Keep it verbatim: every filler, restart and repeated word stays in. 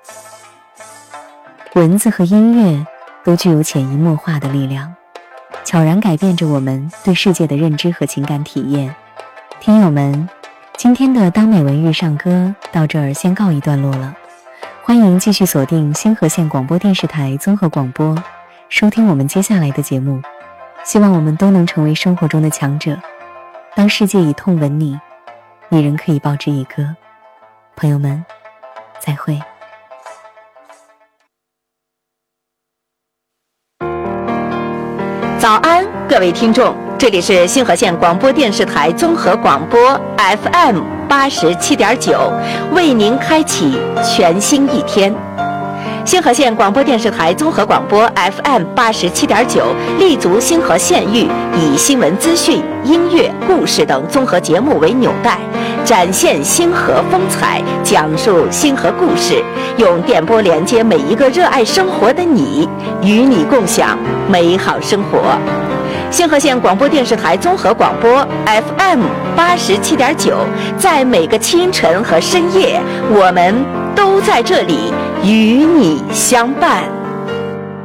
文字和音乐都具有潜移默化的力量，悄然改变着我们对世界的认知和情感体验。听友们，今天的当美文遇上歌到这儿先告一段落了，欢迎继续锁定星河县广播电视台综合广播，收听我们接下来的节目。希望我们都能成为生活中的强者，当世界以痛吻你，你仍可以报之以歌。朋友们，再会。 早安，各位听众，这里是星河县广播电视台综合广播 F M 八十七点九，为您开启全新一天。星河县广播电视台综合广播 F M 八十七点九，立足星河县域，以新闻资讯、音乐、故事等综合节目为纽带，展现星河风采，讲述星河故事，用电波连接每一个热爱生活的你，与你共享美好生活。星河县广播电视台综合广播 F M 八十七点九，在每个清晨和深夜，我们都在这里与你相伴。